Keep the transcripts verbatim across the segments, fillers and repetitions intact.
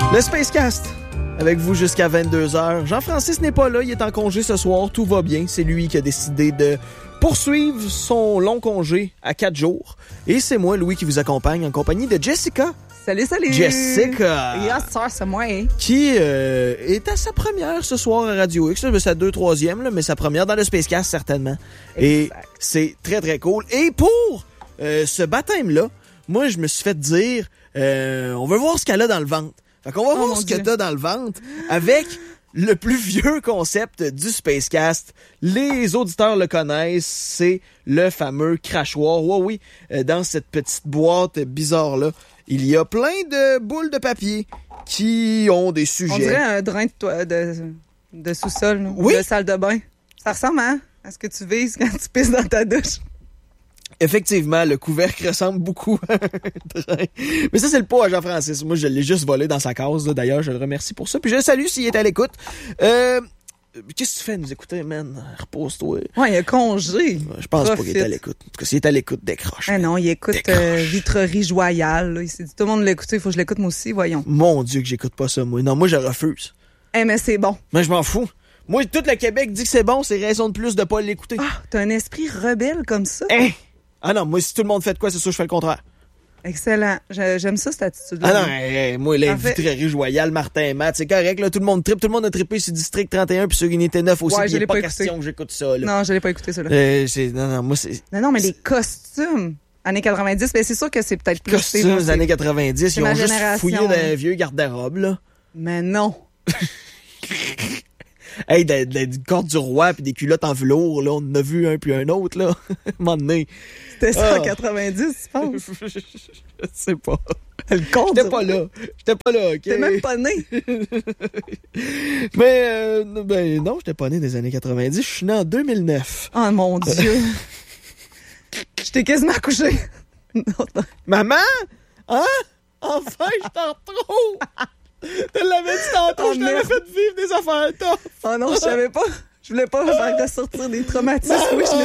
Le Spacecast, avec vous jusqu'à vingt-deux heures. Jean-Francis n'est pas là, il est en congé ce soir, tout va bien. C'est lui qui a décidé de poursuivre son long congé à quatre jours. Et c'est moi, Louis, qui vous accompagne en compagnie de Jessica. Salut, salut! Jessica! Yes, sir, c'est moi. Hein? Qui euh, est à sa première ce soir à Radio X. C'est sa deux, troisième, là, mais sa première dans le Spacecast, certainement. Exact. Et c'est très, très cool. Et pour euh, ce baptême-là, moi, je me suis fait dire, euh, on veut voir ce qu'elle a dans le ventre. Fait qu'on va oh voir ce Dieu. que t'as dans le ventre avec le plus vieux concept du Spacecast. Les auditeurs le connaissent, c'est le fameux crachoir. Oui, oui, dans cette petite boîte bizarre-là, il y a plein de boules de papier qui ont des sujets. On dirait un drain de, toi, de, de sous-sol, là, oui? de salle de bain. Ça ressemble hein, à ce que tu vises quand tu pisses dans ta douche. Effectivement, le couvercle ressemble beaucoup à un train. Mais ça, c'est le pot à Jean-Francis. Moi, je l'ai juste volé dans sa case. Là. D'ailleurs, je le remercie pour ça. Puis je le salue s'il est à l'écoute. Euh, qu'est-ce que tu fais de nous écouter, man? Repose-toi. Ouais, il a congé. Je pense Profite. pas qu'il est à l'écoute. En tout cas, s'il est à l'écoute, décroche. Ah non, il écoute euh, Vitrerie Joyale. Là. Il s'est dit, tout le monde l'a écouté, il faut que je l'écoute moi aussi, voyons. Mon Dieu que j'écoute pas ça, moi. Non, moi, je refuse. Eh, mais c'est bon. Mais je m'en fous. Moi, tout le Québec dit que c'est bon, c'est raison de plus de pas l'écouter. Ah, t'as un esprit rebelle comme ça? Hein? Ah non, moi, si tout le monde fait de quoi, c'est sûr que je fais le contraire. Excellent. J'aime ça, cette attitude-là. Ah non, hey, moi, les Vitrerie Joyale, Martin et Matt, c'est correct, là, tout le monde tripe, tout le monde a trippé sur District trente et un puis sur Unité neuf aussi. Ouais, je l'ai pas, pas écouté. question que j'écoute ça, là. Non, je l'ai pas écouté, ça, là. Euh, c'est, non, non, moi, c'est... Non, non, mais les costumes, années quatre-vingt-dix, ben c'est sûr que c'est peut-être plus... Costumes des années quatre-vingt-dix, ils ont juste génération. fouillé dans un vieux garde-robe, là. Mais non. Hey, de, de, du corps du roi puis des culottes en velours, là, on en a vu un puis un autre, là. À un moment donné. C'était ça en quatre-vingt-dix, tu penses? Je sais pas. Le corps J'étais pas là. J'étais pas là, OK? T'es même pas né. Mais, euh, ben, non, j'étais pas né des années quatre-vingt-dix. Je suis né en deux mille neuf. Oh, mon Dieu. Je t'ai quasiment accouché. Maman? Hein? Enfin, je t'en retrouve! Tu l'avais dit tantôt, oh, je t'avais fait vivre des affaires top. Oh non, je savais pas. Je voulais pas faire ressortir des traumatismes. Oui, je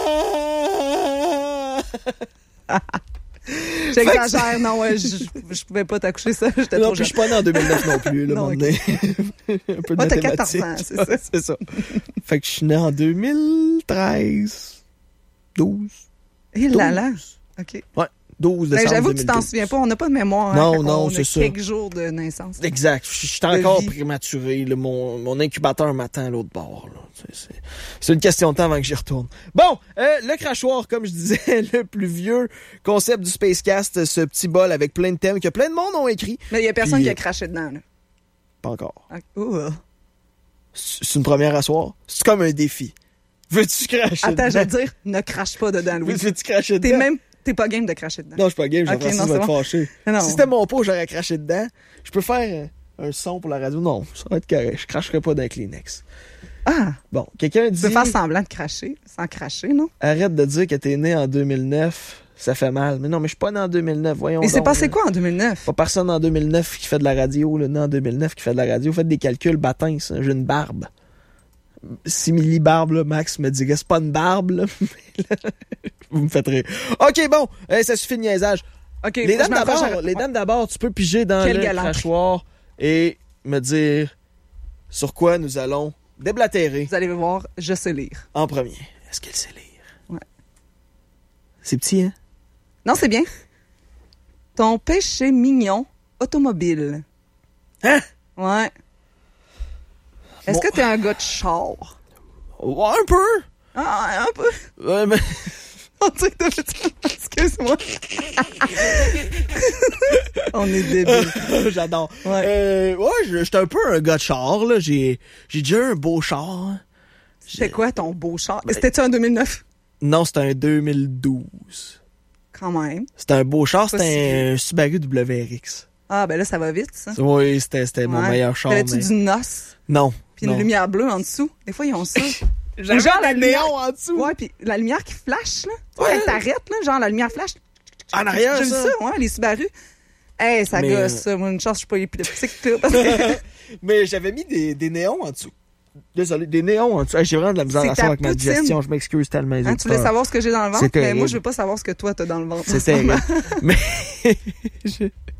m'excuse. J'exagère, non, ouais, je, je pouvais pas t'accoucher ça. J'étais non, trop puis je suis pas né en deux mille neuf non plus, là, non, okay. Un peu de moi, t'as quatorze ans, c'est ça. C'est ça. Fait que je suis né en deux mille treize. douze. Et là là. OK. Ouais. douze décembre. Ben, j'avoue deux mille douze. que tu t'en souviens pas. On n'a pas de mémoire. Non, hein, non, on c'est a ça. quelques jours de naissance. Exact. Je suis encore prématuré. Là, mon, mon incubateur m'attend à l'autre bord. Là. C'est, c'est, c'est une question de temps avant que j'y retourne. Bon, euh, le crachoir, comme je disais, le plus vieux concept du Spacecast, ce petit bol avec plein de thèmes que plein de monde ont écrit. Mais il y a personne Puis, qui a craché dedans. Là. Pas encore. Uh. C'est une première à soir. C'est comme un défi. Veux-tu cracher Attends, dedans? je veux dire, ne crache pas dedans, Louis. Veux-tu cracher dedans? T'es même... T'es pas game de cracher dedans. Non, je suis pas game, je okay, vais te fâcher. Non. Si c'était mon pot, j'aurais craché dedans. Je peux faire un son pour la radio. Non, ça va être correct. Je cracherai pas d'un Kleenex. Ah! Bon, quelqu'un dit... Tu peux faire semblant de cracher, sans cracher, non? Arrête de dire que t'es né en deux mille neuf. Ça fait mal. Mais non, mais je suis pas né en deux mille neuf. Voyons. Mais c'est donc, passé là. quoi en deux mille neuf? Pas personne en deux mille neuf qui fait de la radio, là. Né en deux mille neuf qui fait de la radio. Faites des calculs, bâtins, ça. J'ai une barbe. Simili-barbe, là, Max me dirait, c'est pas une barbe, là. Vous me faites rire. OK, bon, euh, ça suffit de niaisage. Okay, les dames d'abord, à... les dames d'abord, tu peux piger dans Quel le galanterie. crachoir et me dire sur quoi nous allons déblatérer. Vous allez voir, je sais lire. En premier. Est-ce qu'elle sait lire? Ouais. C'est petit, hein? Non, c'est bien. Ton péché mignon automobile. Hein? Ouais. Est-ce bon. que t'es un gars de char? Ouais, un peu. Ah, un peu. Ouais, mais... On dirait que t'as fait... Excuse-moi. On est débiles. J'adore. Ouais, euh, ouais j'étais un peu un gars de char, là. J'ai, j'ai déjà un beau char. C'était quoi ton beau char? Ben, c'était-tu en deux mille neuf? Non, c'était un deux mille douze. Quand même. C'était un beau char, c'était si... un Subaru W R X. Ah, ben là, ça va vite, ça. Oui, c'était, c'était ouais. mon meilleur char. T'avais-tu mais... du noce? Non. Puis une non. lumière bleue en dessous. Des fois, ils ont ça. J'avais genre la la lumière... néon en dessous. Ouais, puis la lumière qui flash, là. Ouais. Elle t'arrête, là, genre la lumière flash. En arrière, J'ai vu ça. ça, ouais, les Subaru. Hey, ça mais gosse, ça. Moi, une chance, je suis pas épileptique, là. Parce que... mais j'avais mis des, des néons en dessous. Désolé, des néons en dessous. Hey, j'ai vraiment de la misère à faire avec ma digestion. Je m'excuse tellement. Hein, tu voulais savoir ce que j'ai dans le ventre? C'est mais moi, je veux pas savoir ce que toi, t'as dans le ventre. C'est terrible. Mais... je...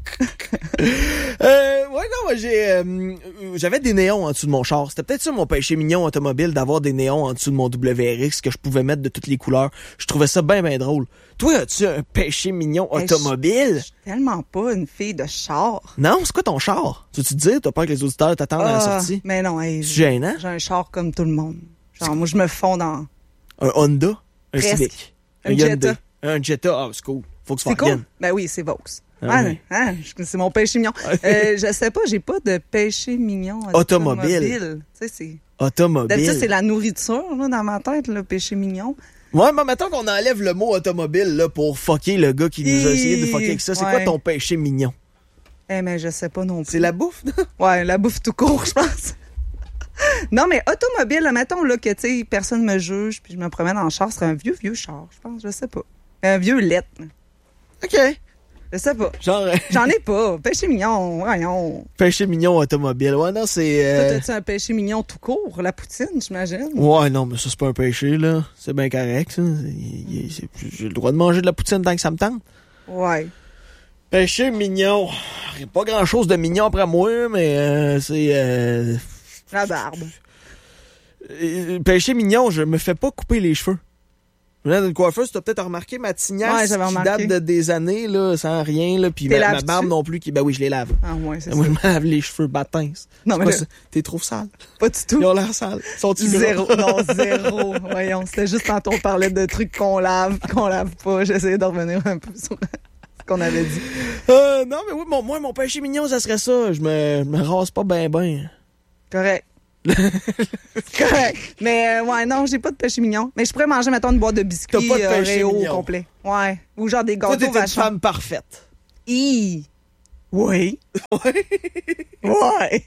euh, ouais, non, moi, j'ai, euh, j'avais des néons en dessous de mon char. C'était peut-être ça mon péché mignon automobile, d'avoir des néons en dessous de mon W R X que je pouvais mettre de toutes les couleurs. Je trouvais ça bien, bien drôle. Toi, as-tu un péché mignon Hey, automobile? Je suis tellement pas une fille de char. Non, c'est quoi ton char? Tu veux te dire, t'as peur que les auditeurs t'attendent à la Ah, sortie? Mais non, hey, C'est j'ai gênant? j'ai un char comme tout le monde. Genre, moi, je me fonds dans... Un Honda? Un Presque. Civic? Un Hyundai? Jetta. Un Jetta? Ah, c'est cool. Faut que tu C'est fasses cool? bien. Ben oui, c'est Vaux. Ah Ah, oui. hein, je- c'est mon péché mignon. Euh, je sais pas, j'ai pas de péché mignon Automobile. automobile. Tu sais, c'est... Automobile. D'habitude, c'est la nourriture, là, dans ma tête, le péché mignon. Ouais, mais mettons qu'on enlève le mot automobile, là, pour fucker le gars qui nous a essayé de fucker avec ça. C'est Ouais. quoi ton péché mignon? Eh, mais je sais pas non plus. C'est la bouffe, non? Ouais, la bouffe tout court, je pense. Non, mais automobile, là, mettons là, que tu sais, personne me juge, puis je me promène en char, ce serait un vieux, vieux char, je pense, je sais pas. Un vieux lettre. OK. Je sais pas. Genre, euh, J'en ai pas. Péché mignon, voyons. péché mignon automobile. Ouais, non, c'est... euh, Toi, t'as-tu un péché mignon tout court? La poutine, j'imagine? Ouais, non, mais ça, c'est pas un péché, là. C'est bien correct, ça. C'est- c'est- J'ai le droit de manger de la poutine tant que ça me tente. Ouais. Péché mignon. Y a pas grand-chose de mignon après moi, mais euh, c'est... Euh, La barbe. euh, péché mignon, je me fais pas couper les cheveux. Je venais d'une coiffeuse, tu as peut-être remarqué ma tignasse Ouais, j'avais qui remarqué. date de des années, là, sans rien, là, puis T'es ma, ma laves-tu? barbe non plus, qui, ben oui, je les lave. Ah, ouais, c'est Moi, ça. je me lave les cheveux bâtins. Non, C'est mais pas là- ça. T'es trop sale. Pas du tout. Ils ont l'air sales. Sont-ils gras? Zéro. Non, zéro. Voyons, c'était juste quand on parlait de trucs qu'on lave, qu'on lave pas. J'essayais de revenir un peu sur ce qu'on avait dit. Euh, non, mais oui, mon, moi, mon péché mignon, ça serait ça. Je me, je me rase pas ben ben. Correct. Correct. Mais euh, ouais, non, j'ai pas de péché mignon. Mais je pourrais manger, mettons, une boîte de biscuits T'as pas de péché Oreo au mignon. complet. Ouais. Ou genre des Toi, gâteaux t'es une vachons. femme parfaite. Hi. Oui. Ouais. Ouais.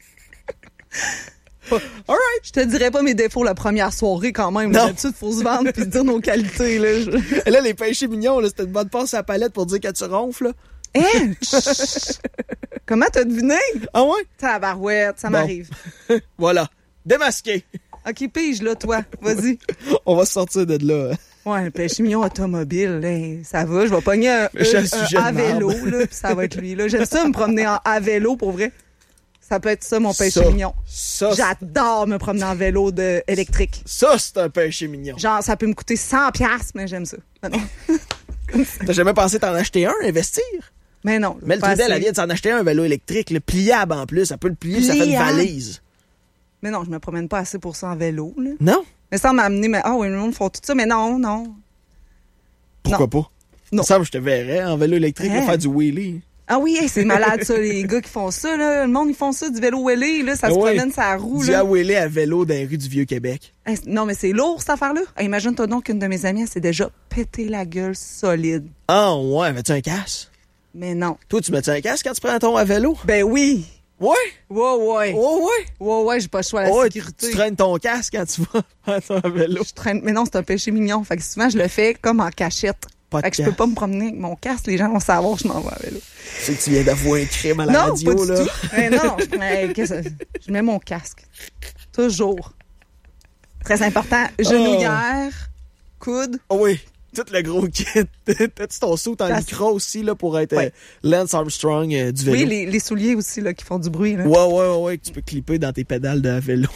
Alright. Je te dirais pas mes défauts la première soirée quand même. Non. D'habitude, faut se vendre puis dire nos qualités. Là. Je- Et là, les péchés mignons, là, c'était une bonne passe à la palette pour dire que tu ronfles, là. Hein? Chut. Comment t'as deviné? Ah ouais? Tabarouette, ça Bon. m'arrive. Voilà. Démasqué. OK, pige, là, toi. Vas-y. On va sortir de là. Ouais, le péché mignon automobile, là, ça va. Je vais pogner un, Je suis un- un sujet un de à vélo, marde. là, puis ça va être lui. Là. J'aime ça me promener en à vélo, pour vrai. Ça peut être ça, mon péché Ça. mignon. Ça, c'est- J'adore me promener en vélo de électrique. ça, c'est un péché mignon. Genre, ça peut me coûter cent piastres, mais j'aime ça. Mais non. T'as jamais pensé t'en acheter un, investir? Mais non. Mais le pas Trudel, assez. elle vient de s'en acheter un vélo électrique, le pliable en plus. Ça peut le plier, ça fait une Pliable. valise. Mais non, je me promène pas assez pour ça en vélo, là. Non? Mais ça m'a amené, mais ah oui, le monde font tout ça, mais non, non. Pourquoi Non. pas? Non. Il me semble que je te verrais en vélo électrique là, Hein? faire du wheelie. Ah oui, hey, c'est malade ça, les gars qui font ça, là. Le monde, ils font ça, du vélo wheelie, là. Ça Ah se ouais. promène sa roue, Du là. à wheelie à vélo dans les rues du Vieux-Québec. Hey, non, mais c'est lourd, cette affaire-là. Hey, imagine-toi donc qu'une de mes amies, elle s'est déjà pété la gueule solide. Ah ouais, mets-tu un casque? Mais non. Toi, tu mets-tu un casque quand tu prends ton à vélo? Ben oui. Ouais? Ouais, ouais. Ouais, ouais. Ouais, ouais, j'ai pas le choix à la Ouais, sécurité. tu traînes ton casque quand tu vas prendre ton à vélo. Je traîne. Mais non, c'est un péché mignon. Fait que souvent, je le fais comme en cachette. Pas de Fait que je peux casque. pas me promener avec mon casque. Les gens vont savoir que je m'en vais à vélo. Tu sais que tu viens d'avouer un crime à la non, radio, pas du là. tout. Mais non, mais qu'est-ce que- je mets mon casque. Toujours. Très important. Genouillère, coude. Oh oui, tout le gros kit. T'as-tu ton saut en Ça- micro aussi, là, pour être Ouais. euh, Lance Armstrong euh, du vélo? Oui, les, les souliers aussi, là, qui font du bruit, là. Ouais, ouais, ouais, ouais, que tu peux clipper dans tes pédales de vélo.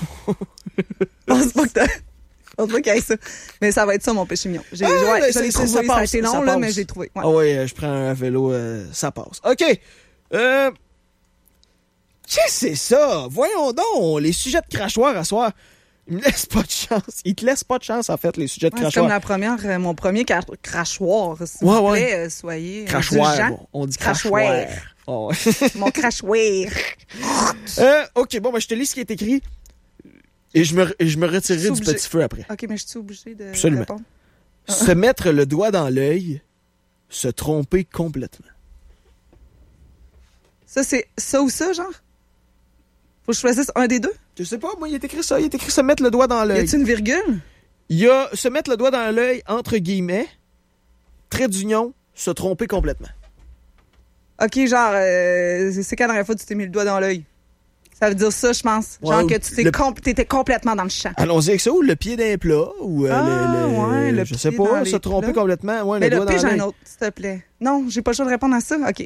Je pense pas que t'as. Je pense pas qu'il y ait ça. Mais ça va être ça, mon péché mignon. J'ai, Ah, ouais, mais je c'est- l'ai c'est- trouvé. ça Ça a passe, été long, ça là, passe. mais j'ai trouvé. Ouais. Ah ouais, euh, je prends un vélo, euh, ça passe. OK. Euh... Qu'est-ce que c'est ça? Voyons donc, les sujets de crachoir à soir. Ils me laissent pas de chance. Ils te laissent pas de chance, en fait, les sujets de Ouais, c'est crachoir. comme la première, euh, mon premier cra- crachoir. S'il Ouais, vous ouais. plaît, euh, soyez Crachoir. indulgents. On dit Crachoir. crachoir. Oh, ouais. Mon crachoir. Euh, OK, bon, ben, je te lis ce qui est écrit. Et je me, et je me retirerai Je du suis petit obligée. feu après. OK, mais je suis obligée de Absolument. répondre. Se mettre le doigt dans l'œil, se tromper complètement. Ça, c'est ça ou ça, genre? Faut que je choisisse un des deux? Je sais pas, moi, il est écrit ça. Il est écrit se mettre le doigt dans Y l'œil. a-t-il une virgule? Il y a se mettre le doigt dans l'œil, entre guillemets, trait d'union, se tromper complètement. OK, genre, euh, c'est quand la dernière fois que tu t'es mis le doigt dans l'œil? Ça veut dire ça, je pense. Ouais, Genre que tu t'es le... comp- t'étais complètement dans le champ. Allons-y avec ça, ou le pied d'un plat, ou euh, ah, le, le, ouais, le je sais pied pas, dans se les tromper plats. complètement. Ouais, Mais le là, doigt dans j'ai un l'œil. autre, s'il te plaît. Non, j'ai pas le choix de répondre à ça. OK.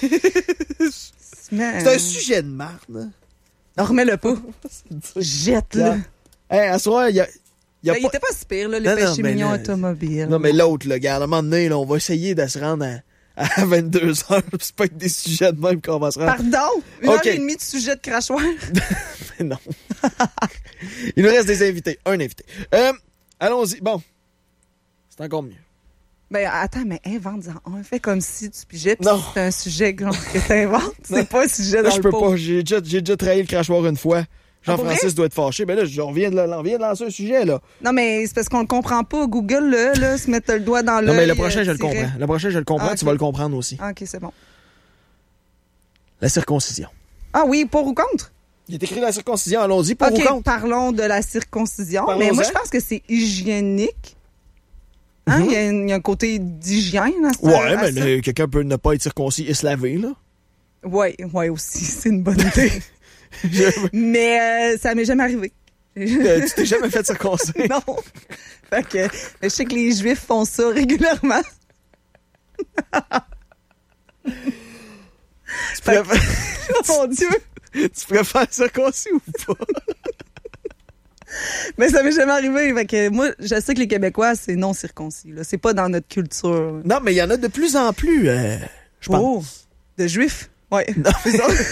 Mais, C'est un euh, sujet de marde. Non, remets-le pas. Jette-le. Hey, à ce soir, il y a... Y a Ben, pas... Il était pas super, là, le Non, non, péché mais mignon là, automobile. Non, mais l'autre, là, regarde, à un moment donné, là, on va essayer de se rendre à, à vingt-deux heures. C'est pas avec des sujets de même qu'on va se rendre. Pardon? Une OK. heure et demie de sujet de crachoir? Mais non. Il nous reste des invités. Un invité. Euh, allons-y. Bon. C'est encore mieux. Ben, attends, mais invente-en un. Fais comme si tu pigeais pis Non. c'est un sujet genre, que t'inventes. C'est pas un sujet dans Là, je le peux pot. pas. J'ai déjà, j'ai déjà trahi le crachoir une fois. Ah, pour Jean-Francis vrai? doit être fâché. Ben là, je reviens de, on vient de lancer un sujet, là. Non, mais c'est parce qu'on le comprend pas. Google, là, là se mettre le doigt dans l'œil. Non, mais le prochain, euh, je le tirer. comprends. Le prochain, je le comprends. Ah, Tu ok. vas le comprendre aussi. Ah, OK, c'est bon. La circoncision. Ah oui, pour ou contre? Il est écrit la circoncision. Allons-y. Pour OK, ou contre? parlons de la circoncision. Parlons-en. Mais moi, je pense que c'est hygiénique. Hein? Mhm. Il y, a une- il y a un côté d'hygiène à ça. Ouais, à mais ça. là, quelqu'un peut ne pas être circoncis et se laver, là. Ouais, ouais, aussi. C'est une bonne idée. Je- mais euh, ça m'est jamais arrivé. Euh, tu t'es jamais fait circoncire? Non. Fait que je sais que les Juifs font ça régulièrement. Tu préfères, Oh mon Dieu! tu préfères circoncis ou pas? Mais ça m'est jamais arrivé. Fait que moi, je sais que les Québécois, c'est non circoncis. Là. C'est pas dans notre culture. Non, mais il y en a de plus en plus, euh, je pense. Oh, de Juifs? Ouais. Non, Eux autres,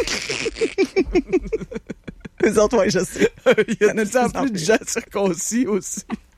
Eux autres, ouais, je sais. il y a Il y en a de plus en de plus en plus de plus. gens circoncis aussi.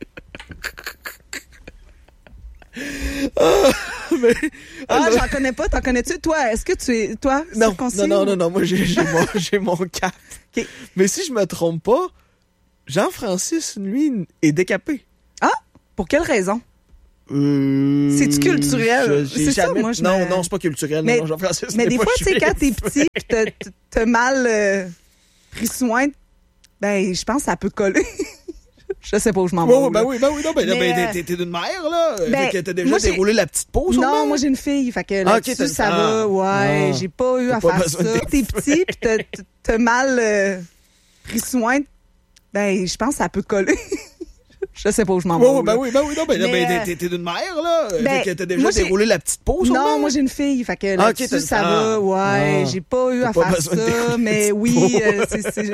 Ah, mais, Ah, alors- j'en connais pas. T'en connais-tu? Toi, est-ce que tu es, toi, non, circoncis? non, non, ou- non, non, moi j'ai j'ai mon, j'ai mon cap. Ok. Mais si je me trompe pas, Jean-Francis, lui, est décapé. Ah, pour quelle raison? Euh, C'est-tu culturel? je- j'ai C'est ça, jamais- moi, je Non, me- non, c'est pas culturel. Mais- non, non, Jean-Francis Mais n'est des pas fois, tu sais, juif. quand t'es petit pis t'as- t'as mal euh, pris soin, ben, je pense que ça peut coller. Je sais pas où je m'en Ouais, vais. ouais, ben oui, ben oui, non, ben, Mais, ben, euh, t'es, t'es d'une mère, là. ben, Fait que t'as déjà moi, j'ai- déroulé la petite peau, sûrement. Non, moi j'ai une fille, fait que Ah, ok, là-dessus, t'as- ça ah. va. Ouais, Ah. j'ai pas eu T'as à pas faire besoin ça. de- T'es petit pis t'as- t'as mal euh, pris soin, ben, je pense que ça peut coller. Je sais pas où je m'en vais. Ouais, ouais, ben là. oui, ben oui, non, ben, Mais, ben, euh, t'es, t'es d'une mère, là. ben, Fait que t'as déjà moi, j'ai- déroulé la petite peau, sûrement. Non, moi j'ai une fille, fait que Ah, ok, là-dessus, t'as- ça ah. va. Ouais, Ah. j'ai pas eu T'as à pas faire besoin de ça, dérouler mais la oui, petite peau. euh, c'est- c'est-